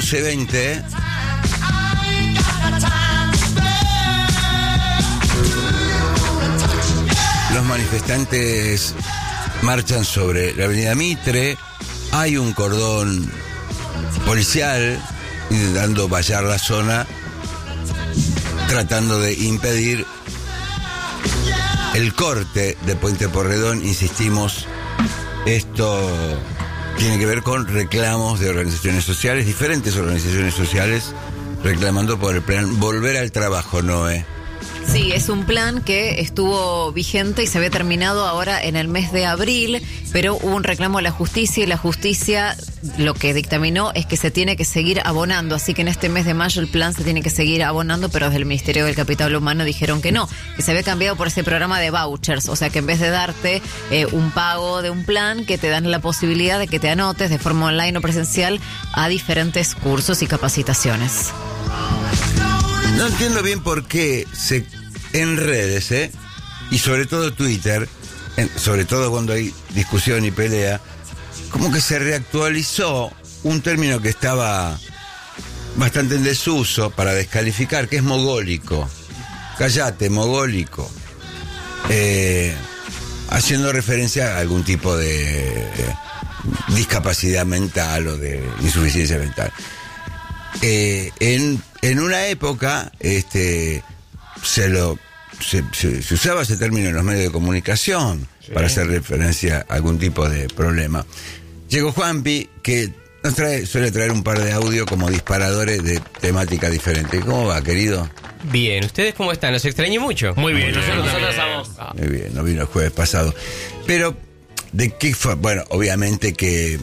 11:20. Los manifestantes marchan sobre la avenida Mitre. Hay un cordón policial intentando vallar la zona, tratando de impedir el corte de Puente Porredón. Insistimos, esto tiene que ver con reclamos de organizaciones sociales, diferentes organizaciones sociales, reclamando por el plan Volver al Trabajo, Noé. Sí, es un plan que estuvo vigente y se había terminado ahora en el mes de abril, pero hubo un reclamo a la justicia y la justicia lo que dictaminó es que se tiene que seguir abonando, así que en este mes de mayo el plan se tiene que seguir abonando, pero desde el Ministerio del Capital Humano dijeron que no, que se había cambiado por ese programa de vouchers, o sea que en vez de darte un pago de un plan, que te dan la posibilidad de que te anotes de forma online o presencial a diferentes cursos y capacitaciones. No entiendo bien por qué en redes, y sobre todo Twitter, sobre todo cuando hay discusión y pelea, como que se reactualizó un término que estaba bastante en desuso para descalificar, que es mogólico. Cállate, mogólico. Haciendo referencia a algún tipo de discapacidad mental o de insuficiencia mental. En una época se usaba ese término en los medios de comunicación, sí, para hacer referencia a algún tipo de problema. Llegó Juanpi, que suele traer un par de audio como disparadores de temática diferente. ¿Cómo va, querido? Bien, ¿ustedes cómo están? ¿Los extrañé mucho? Muy bien, nosotros estamos. Muy bien, no vino el jueves pasado. Pero, ¿de qué fue? Bueno, obviamente que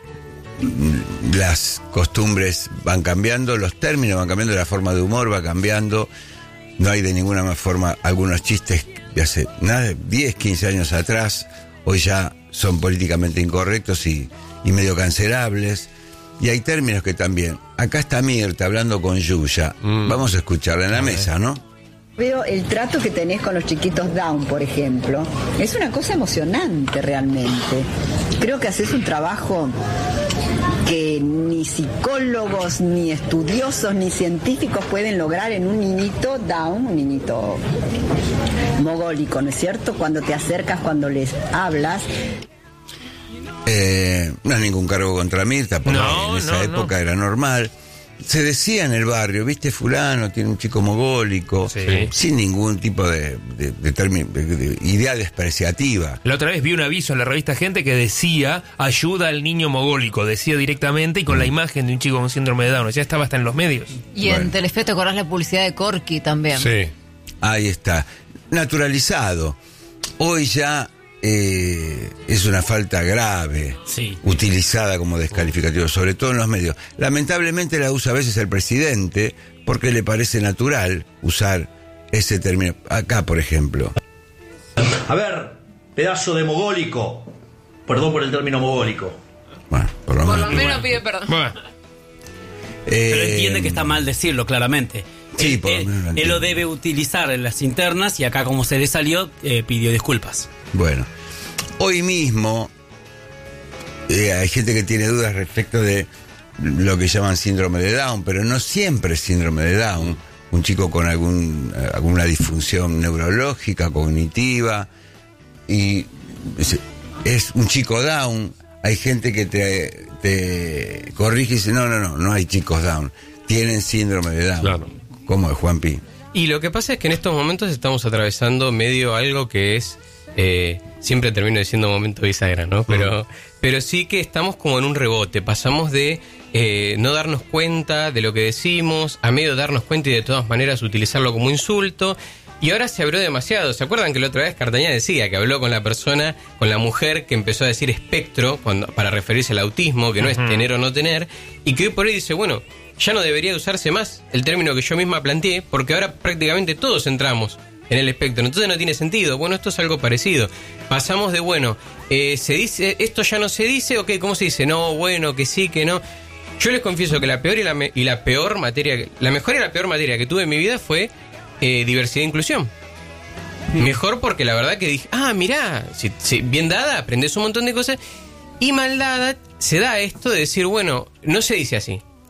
las costumbres van cambiando, los términos van cambiando, la forma de humor va cambiando. No hay de ninguna más forma algunos chistes de hace 10, 15 años atrás, hoy ya son políticamente incorrectos y medio cancelables. Y hay términos que también. Acá está Mirta hablando con Yuya. Vamos a escucharla en la mesa, ¿no? Veo el trato que tenés con los chiquitos Down, por ejemplo. Es una cosa emocionante realmente. Creo que haces un trabajo que ni psicólogos, ni estudiosos, ni científicos pueden lograr en un niñito Down, un niñito mogólico, ¿no es cierto? Cuando te acercas, cuando les hablas. No es ningún cargo contra Mirta, porque en esa época era normal. Se decía en el barrio, viste, fulano tiene un chico mogólico, sí, sin ningún tipo de idea despreciativa. La otra vez vi un aviso en la revista Gente que decía ayuda al niño mogólico, decía directamente y con la imagen de un chico con síndrome de Down, ya estaba hasta en los medios. Y bueno, en Telefe, ¿te acordás la publicidad de Corky también? Sí. Ahí está, naturalizado. Hoy ya es una falta grave, sí, utilizada como descalificativo, sobre todo en los medios. Lamentablemente la usa a veces el presidente porque le parece natural usar ese término. Acá, por ejemplo. A ver, pedazo de mogólico. Perdón por el término mogólico. Bueno, por lo menos pide perdón. Bueno. Pero entiende que está mal decirlo, claramente. Sí, por lo menos él lo debe utilizar en las internas y acá, como se le salió, pidió disculpas. Bueno, hoy mismo hay gente que tiene dudas respecto de lo que llaman síndrome de Down, pero no siempre es síndrome de Down. Un chico con alguna disfunción neurológica, cognitiva, y es un chico Down. Hay gente que te corrige y dice, no hay chicos Down, tienen síndrome de Down. Claro. ¿Cómo es, Juanpi? Y lo que pasa es que en estos momentos estamos atravesando medio algo que es... siempre termino diciendo momento bisagra, ¿no? Pero sí que estamos como en un rebote. Pasamos de no darnos cuenta de lo que decimos, a medio darnos cuenta y de todas maneras utilizarlo como insulto. Y ahora se abrió demasiado. ¿Se acuerdan que la otra vez Cartañá decía que habló con la persona, con la mujer que empezó a decir espectro para referirse al autismo, que no es tener o no tener, y que hoy por hoy dice, bueno, ya no debería usarse más el término que yo misma planteé, porque ahora prácticamente todos entramos en el espectro, entonces no tiene sentido. Bueno, esto es algo parecido. Pasamos de, se dice, esto ya no se dice, ok, ¿cómo se dice? No, bueno, que sí, que no. Yo les confieso que la peor y la peor materia, la mejor y la peor materia que tuve en mi vida fue diversidad e inclusión. Mejor porque la verdad que dije, mirá, si bien dada, aprendés un montón de cosas, y mal dada, se da esto de decir, bueno, no se dice así.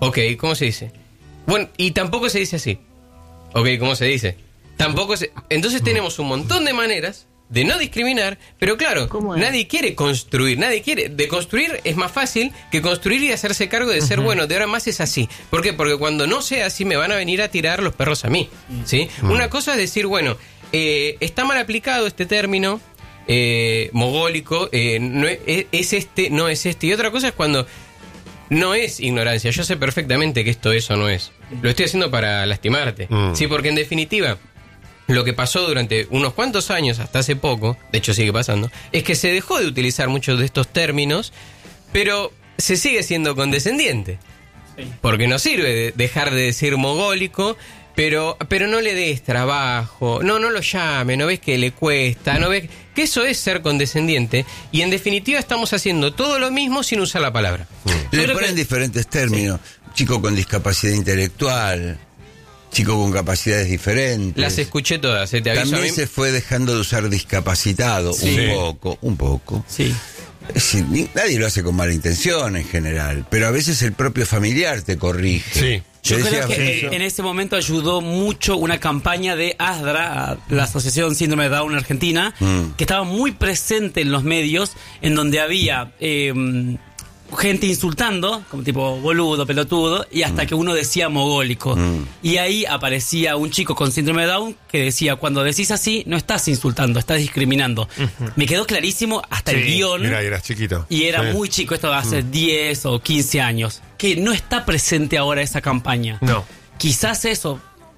Ok, ¿cómo se dice? Bueno, y tampoco se dice así. Ok, ¿cómo se dice? Tampoco se... Entonces tenemos un montón de maneras de no discriminar, pero claro, nadie quiere construir, nadie quiere. De construir es más fácil que construir y hacerse cargo de ser bueno, de ahora más es así. ¿Por qué? Porque cuando no sea así me van a venir a tirar los perros a mí, ¿sí? Una cosa es decir, bueno, está mal aplicado este término mogólico, no es este, no es este. Y otra cosa es cuando no es ignorancia. Yo sé perfectamente que esto es o no es. Lo estoy haciendo para lastimarte. Sí, porque en definitiva, lo que pasó durante unos cuantos años, hasta hace poco, de hecho sigue pasando, es que se dejó de utilizar muchos de estos términos, pero se sigue siendo condescendiente. Sí. Porque no sirve dejar de decir mogólico, pero no le des trabajo, no lo llame, no ves que le cuesta, no ves que eso es ser condescendiente, y en definitiva estamos haciendo todo lo mismo sin usar la palabra. Le ponen diferentes términos, chico con discapacidad intelectual, chico con capacidades diferentes. Las escuché todas, te aviso. También a mí se fue dejando de usar discapacitado, un poco. Sí. Sí, nadie lo hace con mala intención en general, pero a veces el propio familiar te corrige. Sí. Yo creo que en ese momento ayudó mucho una campaña de ASDRA, la Asociación Síndrome de Down Argentina, que estaba muy presente en los medios, en donde había gente insultando, como tipo boludo, pelotudo, y hasta que uno decía mogólico. Y ahí aparecía un chico con síndrome de Down que decía, cuando decís así, no estás insultando, estás discriminando. Me quedó clarísimo hasta el guión. Mirá, eras chiquito. Y era muy chico, esto hace 10 o 15 años. Que no está presente ahora esa campaña. No. Quizás eso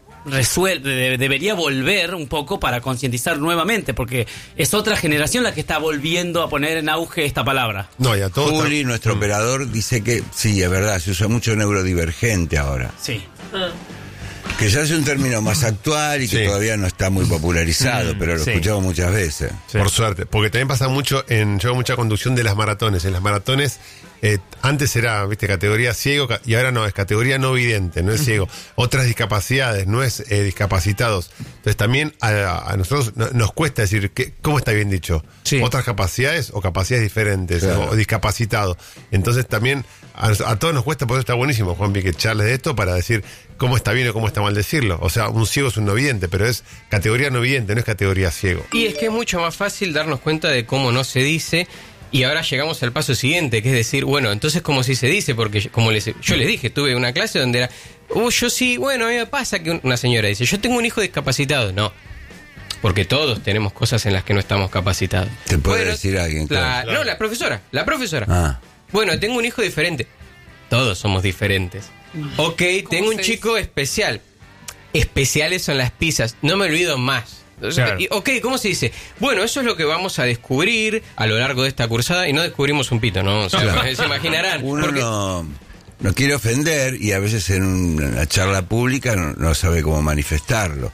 debería volver un poco para concientizar nuevamente, porque es otra generación la que está volviendo a poner en auge esta palabra. No, y a todos. Juli, nuestro operador, dice que sí, es verdad, se usa mucho neurodivergente ahora. Sí. Que ya es un término más actual y que todavía no está muy popularizado, pero lo escuchamos muchas veces. Sí. Por suerte, porque también pasa mucho yo hago mucha conducción de las maratones. En las maratones, antes era, categoría ciego, y ahora no, es categoría no vidente, no es ciego. Otras discapacidades, no es discapacitados. Entonces también a nosotros nos cuesta decir, ¿cómo está bien dicho? Sí. Otras capacidades o capacidades diferentes, o discapacitado. Entonces también a todos nos cuesta, por eso está buenísimo, Juanpi, que charles de esto para decir cómo está bien o cómo está mal decirlo. O sea, un ciego es un no vidente, pero es categoría no vidente, no es categoría ciego. Y es que es mucho más fácil darnos cuenta de cómo no se dice. Y ahora llegamos al paso siguiente, que es decir, bueno, entonces ¿cómo sí se dice? Porque como yo les dije, tuve una clase donde era, yo sí, bueno, a mí me pasa que una señora dice, yo tengo un hijo discapacitado. No, porque todos tenemos cosas en las que no estamos capacitados. ¿Te puede decir alguien? Claro. No, la profesora. Ah. Bueno, tengo un hijo diferente. Todos somos diferentes. Ok, tengo un chico especial. Especiales son las pizzas, no me olvido más. Claro. Ok, ¿cómo se dice? Bueno, eso es lo que vamos a descubrir a lo largo de esta cursada, y no descubrimos un pito, ¿no? O sea, se imaginarán. Uno no quiere ofender y a veces en una charla pública no sabe cómo manifestarlo.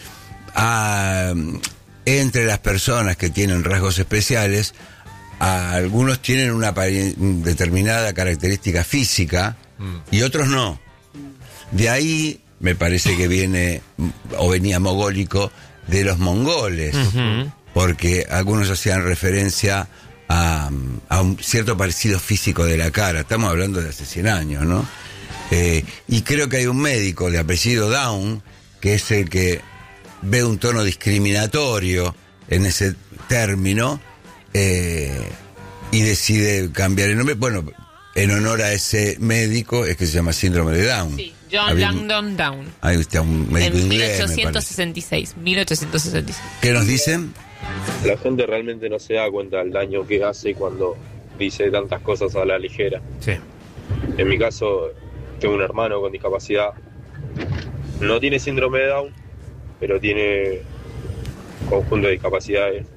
Entre las personas que tienen rasgos especiales, algunos tienen una determinada característica física y otros no. De ahí me parece que venía mogólico de los mongoles, porque algunos hacían referencia a un cierto parecido físico de la cara. Estamos hablando de hace 100 años, ¿no? Y creo que hay un médico de apellido Down, que es el que ve un tono discriminatorio en ese término, y decide cambiar el nombre. Bueno, en honor a ese médico es que se llama síndrome de Down. Sí, John Langdon Down. Ahí está, un médico en inglés. 1866. ¿Qué nos dicen? La gente realmente no se da cuenta del daño que hace cuando dice tantas cosas a la ligera. Sí. En mi caso, tengo un hermano con discapacidad. No tiene síndrome de Down, pero tiene conjunto de discapacidades.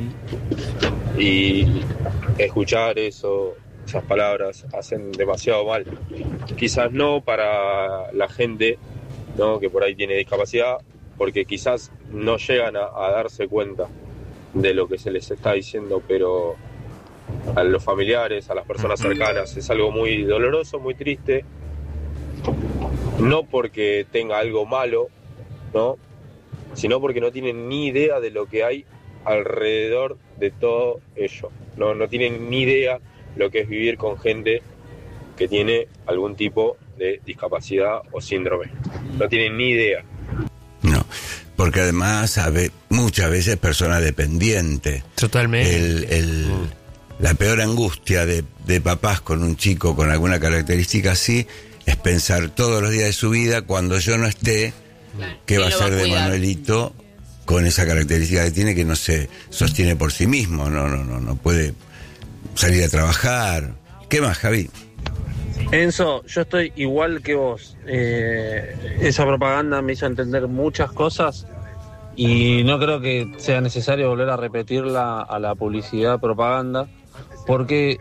Y escuchar esas palabras hacen demasiado mal. Quizás no para la gente, ¿no?, que por ahí tiene discapacidad, porque quizás no llegan a darse cuenta de lo que se les está diciendo, pero a los familiares, a las personas cercanas, es algo muy doloroso, muy triste. No porque tenga algo malo, ¿no?, sino porque no tienen ni idea de lo que hay alrededor de todo ello. No tienen ni idea lo que es vivir con gente que tiene algún tipo de discapacidad o síndrome. No tienen ni idea. No, porque además muchas veces persona dependiente. Totalmente. La peor angustia de papás con un chico con alguna característica así es pensar todos los días de su vida, cuando yo no esté, qué va a ser de Manuelito con esa característica que tiene, que no se sostiene por sí mismo, no puede salir a trabajar. ¿Qué más, Javi? Enzo, yo estoy igual que vos. Esa propaganda me hizo entender muchas cosas y no creo que sea necesario volver a repetirla a la publicidad propaganda, porque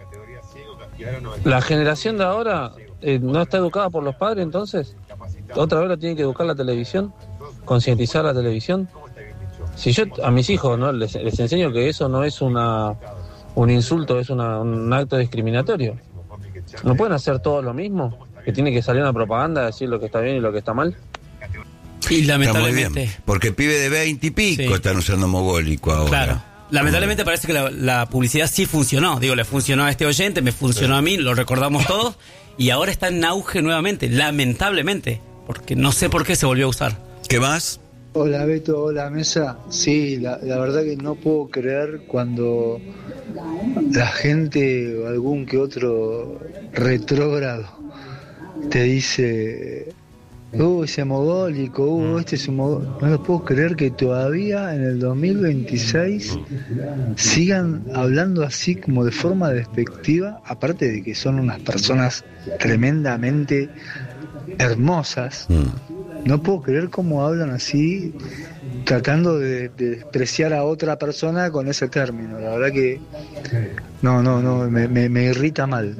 la generación de ahora no está educada por los padres. Entonces otra vez lo tiene que educar la televisión, concientizar la televisión. Si yo a mis hijos no les enseño que eso no es un insulto, es un acto discriminatorio, ¿no pueden hacer todo lo mismo? Que tiene que salir una propaganda a decir lo que está bien y lo que está mal. Y lamentablemente, está muy bien, porque pibe de 20 y pico están usando mogólico ahora. Claro. Lamentablemente parece que la publicidad sí funcionó. Digo, le funcionó a este oyente, me funcionó a mí, lo recordamos todos, y ahora está en auge nuevamente, lamentablemente, porque no sé por qué se volvió a usar. ¿Qué más? Hola Beto, hola Mesa. Sí, la verdad que no puedo creer cuando la gente o algún que otro retrógrado te dice... ese mogólico, este es un mogólico. No lo puedo creer que todavía en el 2026 sigan hablando así como de forma despectiva, aparte de que son unas personas tremendamente hermosas. No puedo creer cómo hablan así, tratando de despreciar a otra persona con ese término. La verdad que no, me irrita mal.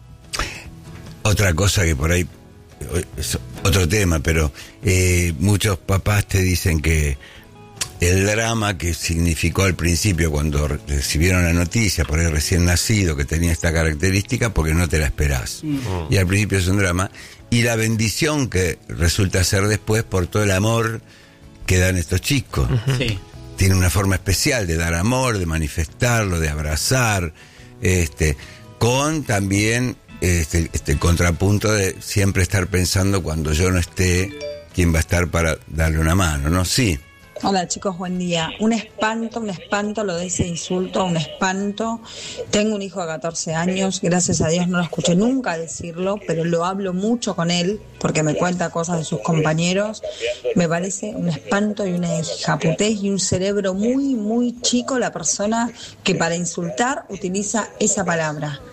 Otra cosa que por ahí es otro tema, pero muchos papás te dicen que el drama que significó al principio cuando recibieron la noticia por el recién nacido que tenía esta característica, porque no te la esperás. Y al principio es un drama, y la bendición que resulta ser después por todo el amor que dan estos chicos. Sí. Tiene una forma especial de dar amor, de manifestarlo, de abrazar, con también este contrapunto de siempre estar pensando, cuando yo no esté, quién va a estar para darle una mano, ¿no? Sí. Hola chicos, buen día. Un espanto lo de ese insulto, un espanto. Tengo un hijo de 14 años, gracias a Dios no lo escuché nunca decirlo, pero lo hablo mucho con él porque me cuenta cosas de sus compañeros. Me parece un espanto y una hijaputez y un cerebro muy, muy chico la persona que para insultar utiliza esa palabra.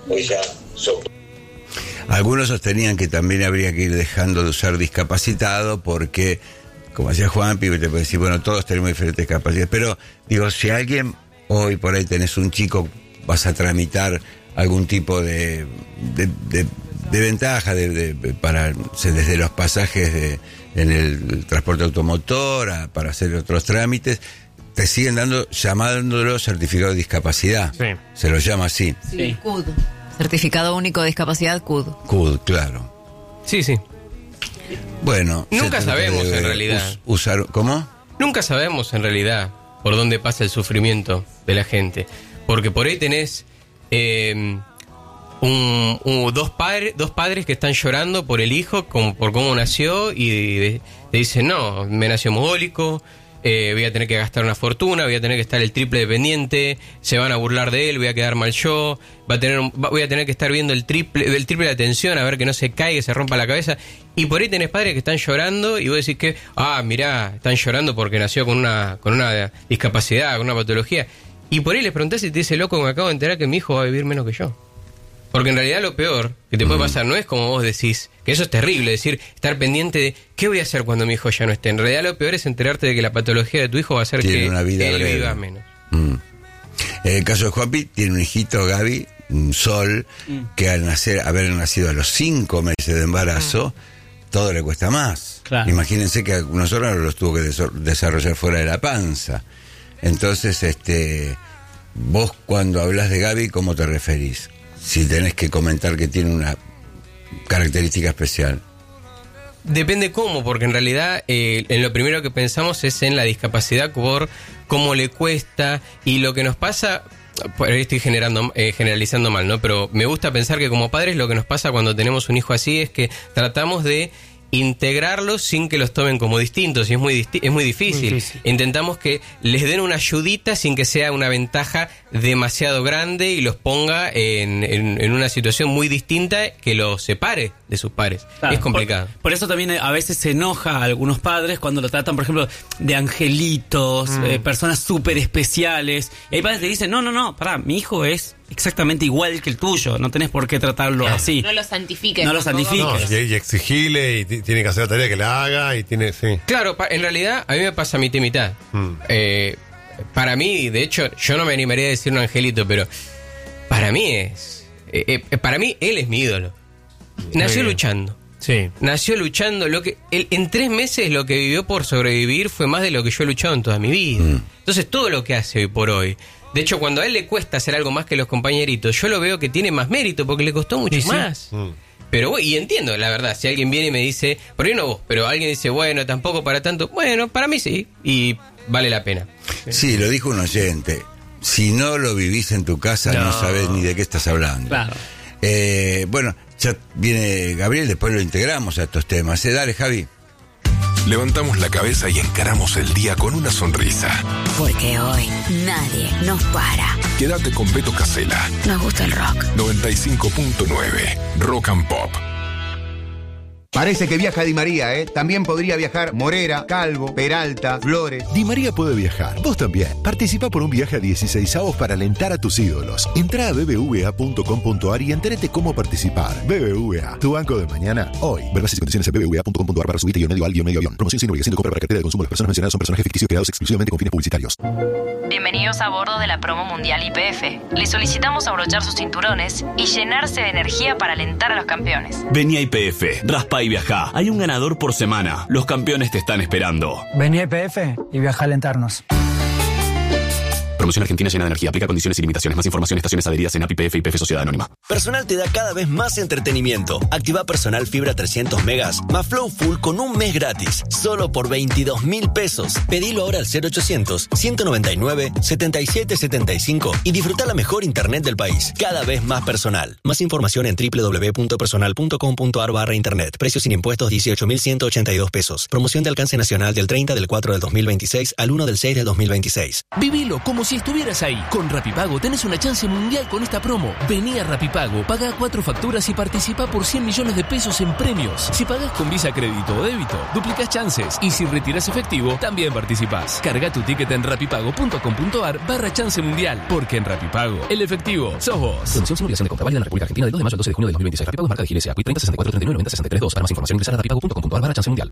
Algunos sostenían que también habría que ir dejando de usar discapacitado porque, como decía Juanpi, te puede decir, bueno, todos tenemos diferentes capacidades, pero digo, si alguien hoy por ahí tenés un chico, vas a tramitar algún tipo de ventaja para desde los pasajes en el transporte automotor para hacer otros trámites, te siguen llamándolo certificado de discapacidad. Sí. Se lo llama así. Sí, CUD. Certificado único de discapacidad, CUD. CUD, claro. Sí. Bueno, nunca sabemos en realidad. Usar, ¿cómo? Nunca sabemos en realidad por dónde pasa el sufrimiento de la gente. Porque por ahí tenés dos padres que están llorando por el hijo, por cómo nació, y te dicen, no, me nació mogólico, voy a tener que gastar una fortuna, voy a tener que estar el triple dependiente, se van a burlar de él, voy a quedar mal yo, voy a tener que estar viendo el triple de atención a ver que no se caiga, que se rompa la cabeza. Y por ahí tenés padres que están llorando y vos decís que, mirá, están llorando porque nació con una discapacidad, con una patología. Y por ahí les preguntás y te dice, loco, me acabo de enterar que mi hijo va a vivir menos que yo. Porque en realidad lo peor que te puede pasar no es como vos decís, que eso es terrible, decir, estar pendiente de qué voy a hacer cuando mi hijo ya no esté. En realidad lo peor es enterarte de que la patología de tu hijo va a hacer tiene que una vida él breve. viva menos. En el caso de Juanpi, tiene un hijito, Gaby, un Sol, que al haber nacido a los 5 meses de embarazo, todo le cuesta más. Claro. Imagínense que algunos órganos los tuvo que desarrollar fuera de la panza. Entonces, vos cuando hablas de Gaby, ¿cómo te referís? Si tenés que comentar que tiene una característica especial. Depende cómo, porque en realidad en lo primero que pensamos es en la discapacidad por cómo le cuesta, y lo que nos pasa por ahí estoy generalizando mal, ¿no? Pero me gusta pensar que como padres lo que nos pasa cuando tenemos un hijo así es que tratamos de integrarlos sin que los tomen como distintos, y es muy difícil. Muy difícil. Intentamos que les den una ayudita sin que sea una ventaja demasiado grande y los ponga en una situación muy distinta que los separe de sus pares. Claro, es complicado. Por eso también a veces se enoja a algunos padres cuando lo tratan, por ejemplo, de angelitos, personas súper especiales. Y hay padres que dicen, no, pará, mi hijo es exactamente igual que el tuyo, no tenés por qué tratarlo así. No lo santifiques. No lo santifiques. Y exigirle, y tiene que hacer la tarea que la haga, y tiene, sí. Claro, en realidad a mí me pasa mitad y mitad. Para mí, de hecho, yo no me animaría a decir un angelito, pero para mí él es mi ídolo. Nació luchando. Sí. Nació luchando. En 3 meses lo que vivió por sobrevivir fue más de lo que yo he luchado en toda mi vida. Entonces todo lo que hace hoy por hoy, de hecho cuando a él le cuesta hacer algo más que los compañeritos, yo lo veo que tiene más mérito porque le costó mucho más. Pero y entiendo, la verdad, si alguien viene y me dice, por ahí no vos, pero alguien dice, bueno, tampoco para tanto, bueno, para mí sí, y vale la pena. Sí, lo dijo un oyente. Si no lo vivís en tu casa, no sabés ni de qué estás hablando. Claro. Bueno, ya viene Gabriel, después lo integramos a estos temas. Dale, Javi. Levantamos la cabeza y encaramos el día con una sonrisa. Porque hoy nadie nos para. Quédate con Beto Casella. Nos gusta el rock. 95.9 Rock and Pop. Parece que viaja Di María, ¿eh? También podría viajar Morera, Calvo, Peralta, Flores. Di María puede viajar. Vos también. Participa por un viaje a 16avos para alentar a tus ídolos. Entrá a bbva.com.ar y entérate cómo participar. BBVA, tu banco de mañana, hoy. Ver bases y condiciones en bbva.com.ar/subite-medio-al-medio. Promoción sin obligación de compra para cartera de consumo. Las personas mencionadas son personajes ficticios creados exclusivamente con fines publicitarios. Bienvenidos a bordo de la promo mundial YPF. Les solicitamos abrochar sus cinturones y llenarse de energía para alentar a los campeones. Vení a YPF, raspa y viajá. Hay un ganador por semana. Los campeones te están esperando. Vení a YPF y viaja a alentarnos. Promoción argentina llena de energía. Aplica condiciones y limitaciones. Más información, estaciones adheridas en API, YPF y YPF Sociedad Anónima. Personal te da cada vez más entretenimiento. Activa Personal Fibra 300 megas más Flow Full con un mes gratis. Solo por 22.000 pesos. Pedilo ahora al 0800-199-7775 y disfruta la mejor internet del país. Cada vez más personal. Más información en www.personal.com.ar/internet. Precios sin impuestos 18.182 pesos. Promoción de alcance nacional del 30 del 4 del 2026 al 1 del 6 del 2026. Vivilo como si estuvieras ahí. Con Rapipago tenés una chance mundial con esta promo. Vení a Rapipago, paga 4 facturas y participa por 100 millones de pesos en premios. Si pagás con Visa, crédito o débito, duplicás chances. Y si retirás efectivo, también participás. Carga tu ticket en rapipago.com.ar/chance mundial. Porque en Rapipago, el efectivo sos vos. Promoción sin obligación de compra válida en la República Argentina del 2 de mayo al 12 de junio del 2026. Rapipago es marca de Ginesia. 30 64 39 90 63 2. Para más información ingresar a rapipago.com.ar/chance mundial.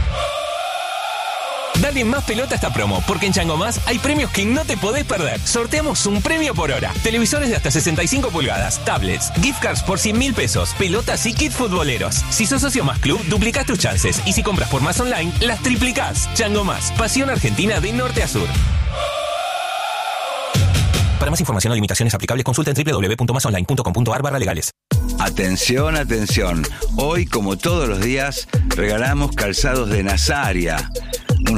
Dale más pelota a esta promo, porque en Chango Más hay premios que no te podés perder. Sorteamos un premio por hora. Televisores de hasta 65 pulgadas, tablets, gift cards por 100.000 pesos, pelotas y kits futboleros. Si sos socio Más Club, duplicás tus chances. Y si compras por Más Online, las triplicás. Chango Más, pasión argentina de norte a sur. Para más información o limitaciones aplicables, consulta en www.masonline.com.ar/legales. Atención, atención. Hoy, como todos los días, regalamos calzados de Nazaria.